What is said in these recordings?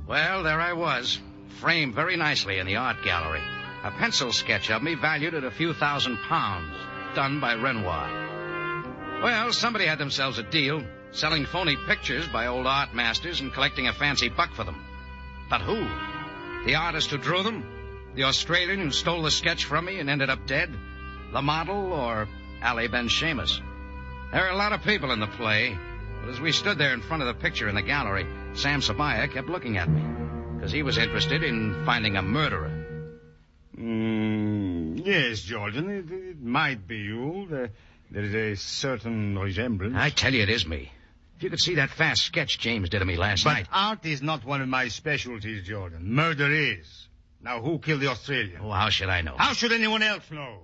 Well, there I was, framed very nicely in the art gallery. A pencil sketch of me valued at a few £1,000s, done by Renoir. Well, somebody had themselves a deal, selling phony pictures by old art masters and collecting a fancy buck for them. But who? The artist who drew them? The Australian who stole the sketch from me and ended up dead? The model or Ali Ben Seamus? There are a lot of people in the play, but as we stood there in front of the picture in the gallery, Sam Sabaya kept looking at me, because he was interested in finding a murderer. Yes, Jordan, it might be you. There is a certain resemblance. I tell you, it is me. If you could see that fast sketch James did of me last night. But art is not one of my specialties, Jordan. Murder is. Now, who killed the Australian? Oh, how should I know? How should anyone else know?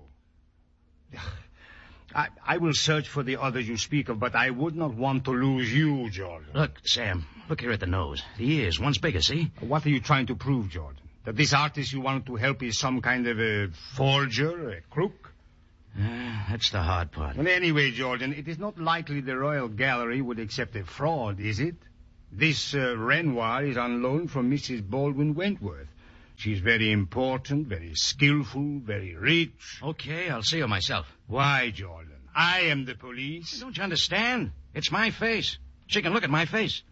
I will search for the others you speak of, but I would not want to lose you, Jordan. Look, Sam, look here at the nose. The ears, one's bigger, see? What are you trying to prove, Jordan? That this artist you wanted to help is some kind of a forger, a crook? That's the hard part. Well, anyway, Jordan, it is not likely the Royal Gallery would accept a fraud, is it? This Renoir is on loan from Mrs. Baldwin Wentworth. She's very important, very skillful, very rich. Okay, I'll see her myself. Why, Jordan? I am the police. Don't you understand? It's my face. She can look at my face.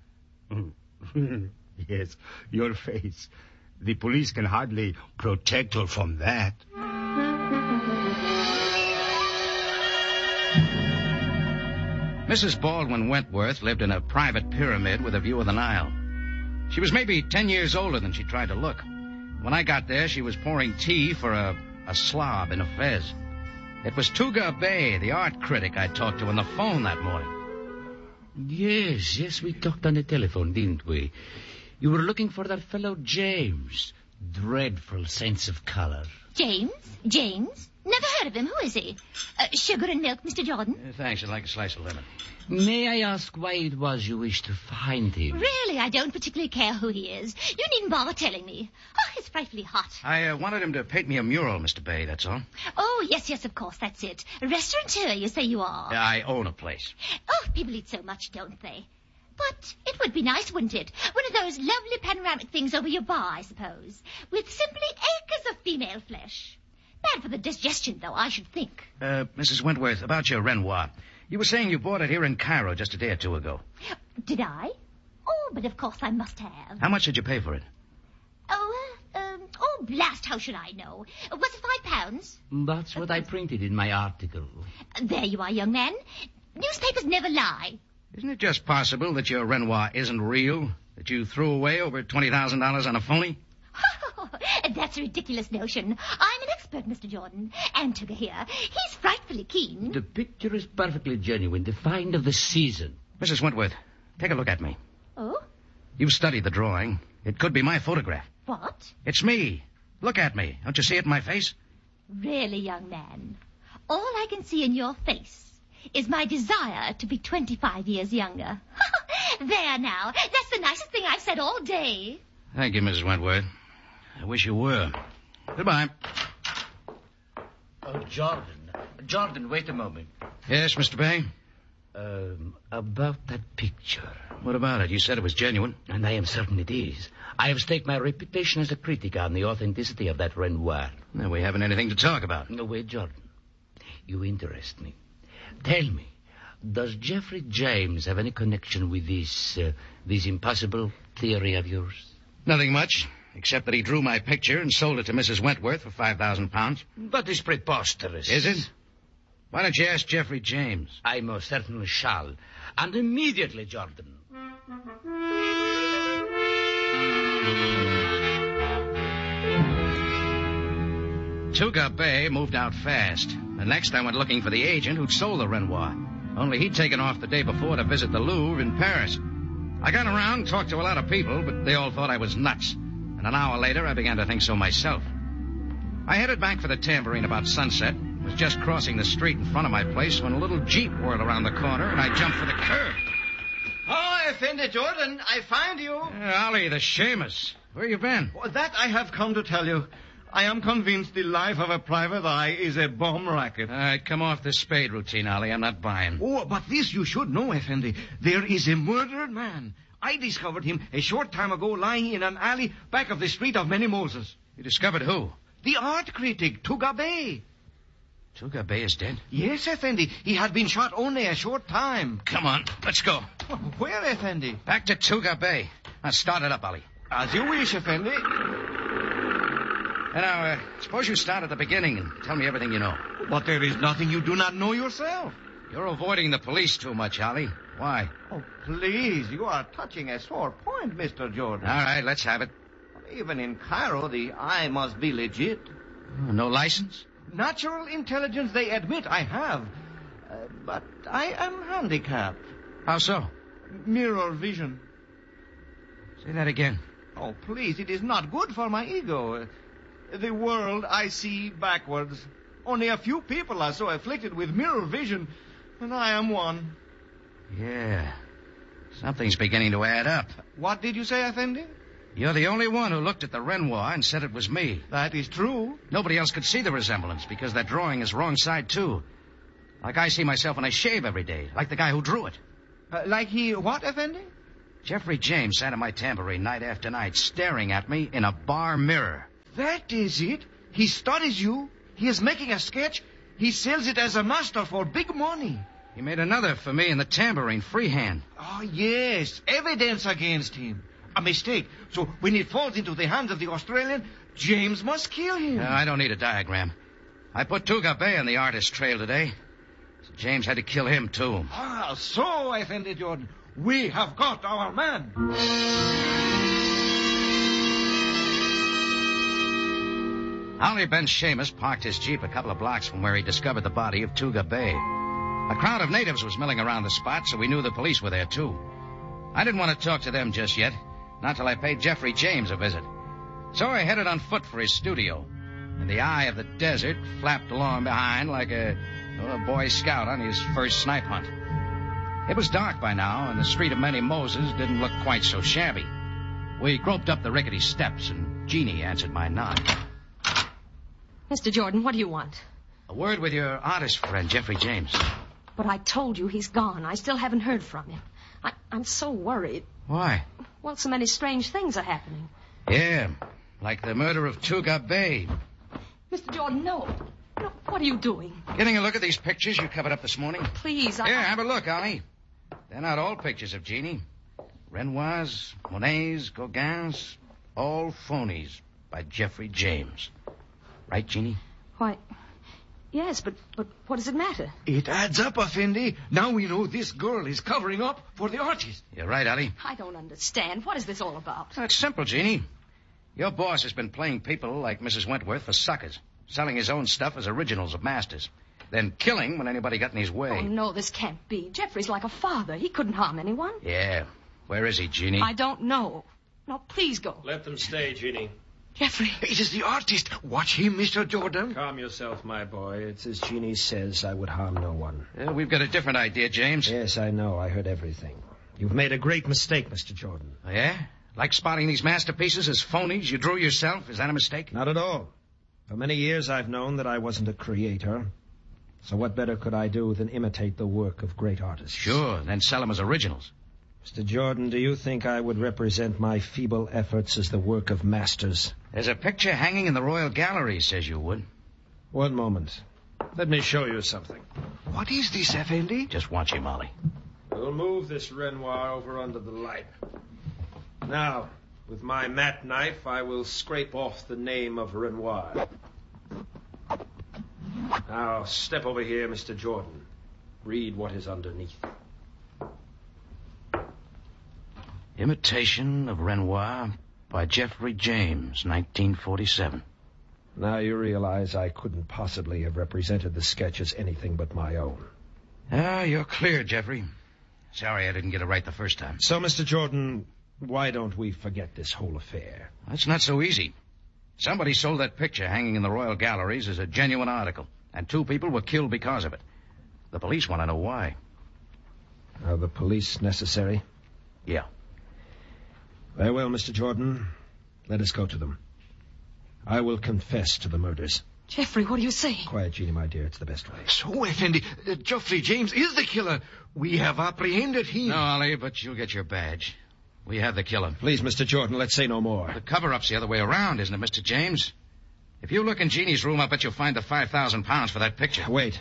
Yes, your face. The police can hardly protect her from that. Mrs. Baldwin Wentworth lived in a private pyramid with a view of the Nile. She was maybe 10 years older than she tried to look. When I got there, she was pouring tea for a slob in a fez. It was Tuga Bay, the art critic I talked to on the phone that morning. Yes, we talked on the telephone, didn't we? You were looking for that fellow James. Dreadful sense of color. James? Never heard of him. Who is he? Sugar and milk, Mr. Jordan? Thanks, I'd like a slice of lemon. May I ask why it was you wished to find him? Really, I don't particularly care who he is. You needn't bother telling me. Oh, it's frightfully hot. I wanted him to paint me a mural, Mr. Bay, that's all. Oh, yes, of course, that's it. A restaurateur, you say you are. I own a place. Oh, people eat so much, don't they? But it would be nice, wouldn't it? One of those lovely panoramic things over your bar, I suppose, with simply acres of female flesh. Bad for the digestion, though, I should think. Mrs. Wentworth, about your Renoir. You were saying you bought it here in Cairo just a day or two ago. Did I? Oh, but of course I must have. How much did you pay for it? Oh, blast, how should I know? Was it £5? That's what I printed in my article. There you are, young man. Newspapers never lie. Isn't it just possible that your Renoir isn't real? That you threw away over $20,000 on a phony? That's a ridiculous notion. I'm an expert, Mr. Jordan. And Tuga here, he's frightfully keen. The picture is perfectly genuine. The find of the season. Mrs. Wentworth, take a look at me. Oh? You've studied the drawing. It could be my photograph. What? It's me. Look at me. Don't you see it in my face? Really, young man, all I can see in your face is my desire to be 25 years younger. There now. That's the nicest thing I've said all day. Thank you, Mrs. Wentworth. I wish you were. Goodbye. Oh, Jordan, wait a moment. Yes, Mr. Bay? About that picture. What about it? You said it was genuine. And I am certain it is. I have staked my reputation as a critic on the authenticity of that Renoir. Well, we haven't anything to talk about. No, wait, Jordan. You interest me. Tell me, does Jeffrey James have any connection with this impossible theory of yours? Nothing much, except that he drew my picture and sold it to Mrs. Wentworth for £5,000. That is preposterous. Is it? Why don't you ask Jeffrey James? I most certainly shall. And immediately, Jordan. Tuga Bay moved out fast. And next I went looking for the agent who'd sold the Renoir. Only he'd taken off the day before to visit the Louvre in Paris. I got around, talked to a lot of people, but they all thought I was nuts. And an hour later, I began to think so myself. I headed back for the Tambourine about sunset. Was just crossing the street in front of my place when a little Jeep whirled around the corner, and I jumped for the curb. Oh, Effendi Jordan, I find you. Ali, the Seamus. Where you been? Well, that I have come to tell you. I am convinced the life of a private eye is a bomb racket. All right, come off the spade routine, Ali. I'm not buying. Oh, but this you should know, Effendi. There is a murdered man I discovered him a short time ago lying in an alley back of the street of Many Moses. You discovered who? The art critic, Tuga Bey. Tuga Bey is dead? Yes, Effendi. He had been shot only a short time. Come on, let's go. Where, Effendi? Back to Tuga Bey. Now start it up, Ali. As you wish, Effendi. Now, suppose you start at the beginning and tell me everything you know. But there is nothing you do not know yourself. You're avoiding the police too much, Ali. Why? Oh, please, you are touching a sore point, Mr. Jordan. All right, let's have it. Even in Cairo, the eye must be legit. No license? Natural intelligence, they admit I have. But I am handicapped. How so? Mirror vision. Say that again. Oh, please, it is not good for my ego. The world I see backwards. Only a few people are so afflicted with mirror vision, and I am one. Yeah. Something's beginning to add up. What did you say, Effendi? You're the only one who looked at the Renoir and said it was me. That is true. Nobody else could see the resemblance because that drawing is wrong side, too. Like I see myself when I shave every day, like the guy who drew it. Like he what, Effendi? Jeffrey James sat in my tambourine night after night, staring at me in a bar mirror. That is it. He studies you. He is making a sketch. He sells it as a master for big money. He made another for me in the tambourine, freehand. Oh, yes. Evidence against him. A mistake. So when it falls into the hands of the Australian, James must kill him. I don't need a diagram. I put Tuga Bey on the artist trail today. So James had to kill him, too. Ah, so, Effendi Jordan, we have got our man. Ali Ben Seamus parked his jeep a couple of blocks from where he discovered the body of Tuga Bey. A crowd of natives was milling around the spot, so we knew the police were there, too. I didn't want to talk to them just yet, not till I paid Jeffrey James a visit. So I headed on foot for his studio. In the eye of the desert, flapped along behind like a Boy Scout on his first snipe hunt. It was dark by now, and the street of Many Moses didn't look quite so shabby. We groped up the rickety steps, and Jeannie answered my knock. Mr. Jordan, what do you want? A word with your artist friend, Jeffrey James. But I told you he's gone. I still haven't heard from him. I'm so worried. Why? Well, so many strange things are happening. Yeah, like the murder of Tuga Bey. Mr. Jordan, no. No, what are you doing? Getting a look at these pictures you covered up this morning? Please, Here, have a look, Ollie. They're not all pictures of Jeannie. Renoirs, Monets, Gauguins, all phonies by Jeffrey James. Right, Jeannie? Why, yes, but what does it matter? It adds up, Effendi. Now we know this girl is covering up for the artist. You're right, Ollie. I don't understand. What is this all about? It's simple, Jeannie. Your boss has been playing people like Mrs. Wentworth for suckers, selling his own stuff as originals of masters, then killing when anybody got in his way. Oh, no, this can't be. Jeffrey's like a father. He couldn't harm anyone. Yeah. Where is he, Jeannie? I don't know. No, please go. Let them stay, Jeannie. Jeffrey. It is the artist. Watch him, Mr. Jordan. Calm yourself, my boy. It's as Jeannie says. I would harm no one. We've got a different idea, James. Yes, I know. I heard everything. You've made a great mistake, Mr. Jordan. Oh, yeah? Like spotting these masterpieces as phonies you drew yourself? Is that a mistake? Not at all. For many years I've known that I wasn't a creator. So what better could I do than imitate the work of great artists? Sure, then sell them as originals. Mr. Jordan, do you think I would represent my feeble efforts as the work of masters? There's a picture hanging in the Royal Gallery says you would. One moment. Let me show you something. What is this, Effendi? Just watch him, Ollie. We'll move this Renoir over under the light. Now, with my mat knife, I will scrape off the name of Renoir. Now, step over here, Mr. Jordan. Read what is underneath. Imitation of Renoir by Jeffrey James, 1947. Now you realize I couldn't possibly have represented the sketch as anything but my own. Ah, you're clear, Jeffrey. Sorry I didn't get it right the first time. So, Mr. Jordan, why don't we forget this whole affair? That's not so easy. Somebody sold that picture hanging in the Royal Galleries as a genuine article, and 2 people were killed because of it. The police want to know why. Are the police necessary? Yeah. Very well, Mr. Jordan. Let us go to them. I will confess to the murders. Jeffrey, what are you saying? Quiet, Jeannie, my dear. It's the best way. So, Effendi, Jeffrey James is the killer. We have apprehended him. No, Ollie, but you'll get your badge. We have the killer. Please, Mr. Jordan, let's say no more. The cover-up's the other way around, isn't it, Mr. James? If you look in Jeannie's room, I bet you'll find the 5,000 pounds for that picture. Wait.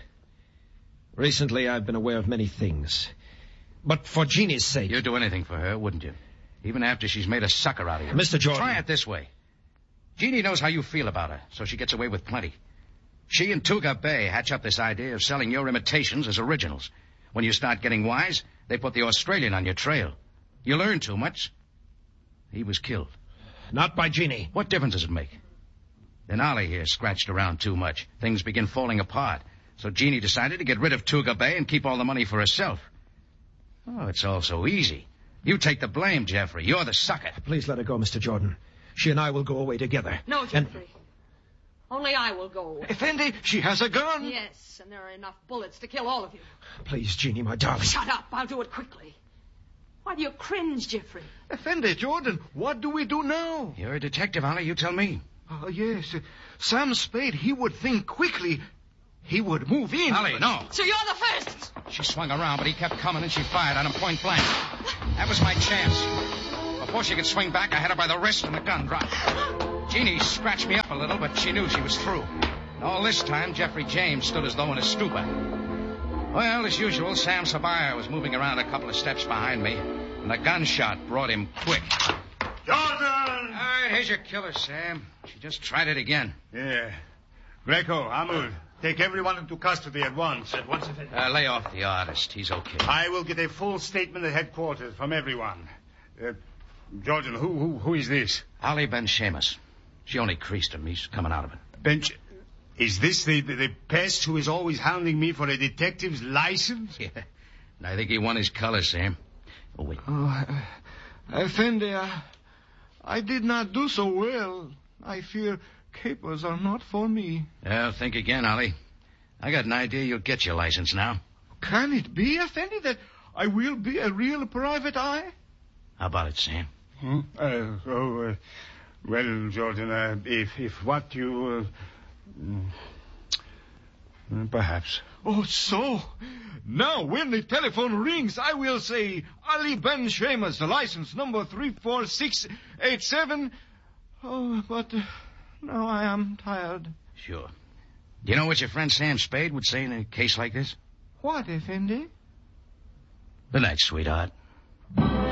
Recently, I've been aware of many things. But for Jeannie's sake... You'd do anything for her, wouldn't you? Even after she's made a sucker out of you. Mr. Jordan... Try it this way. Jeannie knows how you feel about her, so she gets away with plenty. She and Tuga Bay hatch up this idea of selling your imitations as originals. When you start getting wise, they put the Australian on your trail. You learn too much. He was killed. Not by Jeannie. What difference does it make? Then Ollie here scratched around too much. Things begin falling apart. So Jeannie decided to get rid of Tuga Bay and keep all the money for herself. Oh, it's all so easy. You take the blame, Jeffrey. You're the sucker. Please let her go, Mr. Jordan. She and I will go away together. No, Jeffrey. Only I will go away. Effendi, she has a gun. Yes, and there are enough bullets to kill all of you. Please, Jeannie, my darling. Shut up. I'll do it quickly. Why do you cringe, Jeffrey? Effendi, Jordan, what do we do now? You're a detective, Ollie. You tell me. Yes. Sam Spade, he would think quickly. He would move in. Ollie, no. So you're the first. She swung around, but he kept coming, and she fired on him point blank. That was my chance. Before she could swing back, I had her by the wrist, and the gun dropped. Jeannie scratched me up a little, but she knew she was through. And all this time, Jeffrey James stood as though in a stupor. Well, as usual, Sam Sabaya was moving around a couple of steps behind me, and a gunshot brought him quick. Jordan! All right, here's your killer, Sam. She just tried it again. Yeah. Greco, Amul, take everyone into custody at once. At once, Effendi. Lay off the artist. He's okay. I will get a full statement at headquarters from everyone. Jordan, who is this? Ali Ben Sheamus. She only creased him. He's coming out of it. Bench. Is this the pest who is always hounding me for a detective's license? Yeah. And I think he won his color, Sam. Oh, wait. Effendi, I did not do so well. I fear capers are not for me. Well, think again, Ollie. I got an idea you'll get your license now. Can it be, Effendi, that I will be a real private eye? How about it, Sam? Well, Jordan, if what you... perhaps. Oh, so. Now, when the telephone rings, I will say, Ali Ben Sheamus, license number 34687. Oh, but now I am tired. Sure. Do you know what your friend Sam Spade would say in a case like this? What, Effendi? Good night, sweetheart.